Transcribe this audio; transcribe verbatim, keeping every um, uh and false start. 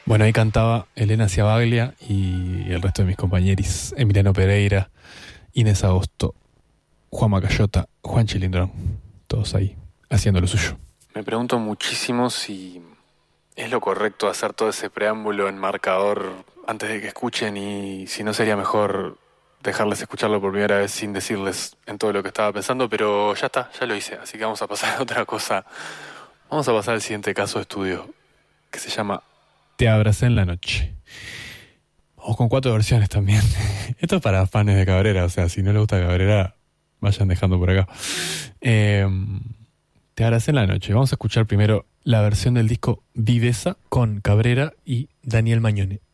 Bueno, ahí cantaba Elena Ciabaglia y el resto de mis compañeros, Emiliano Pereira, Inés Agosto, Juan Macayota, Juan Chilindrón, todos ahí, haciendo lo suyo. Me pregunto muchísimo si es lo correcto hacer todo ese preámbulo en marcador antes de que escuchen y si no sería mejor dejarles escucharlo por primera vez sin decirles en todo lo que estaba pensando, pero ya está, ya lo hice, así que vamos a pasar a otra cosa. Vamos a pasar al siguiente caso de estudio, que se llama Te abracé en la noche. O con cuatro versiones también. Esto es para fans de Cabrera, o sea, si no les gusta Cabrera, vayan dejando por acá. Eh, Te abracé en la noche. Vamos a escuchar primero la versión del disco Viveza con Cabrera y Daniel Mañone.